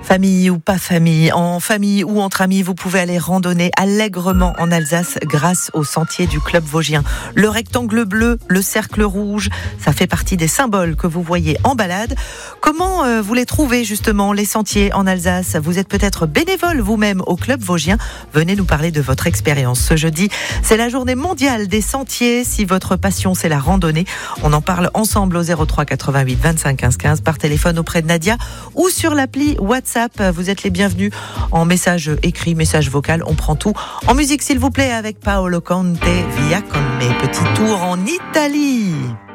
Famille ou pas famille, en famille ou entre amis, vous pouvez aller randonner allègrement en Alsace grâce au sentier du Club Vosgien. Le rectangle bleu, le cercle rouge, ça fait partie des symboles que vous voyez en balade. Comment vous les trouvez justement, les sentiers en Alsace ? Vous êtes peut-être bénévole vous-même au Club Vosgien. Venez nous parler de votre expérience. Ce jeudi, c'est la journée mondiale des sentiers. Si votre passion, c'est la randonnée, on en parle ensemble au 03 88 25 15 15 par téléphone auprès de Nadia ou sur l'appli WhatsApp. Vous êtes les bienvenus en message écrit, message vocal, on prend tout. En musique s'il vous plaît avec Paolo Conte, Via con me, petit tour en Italie.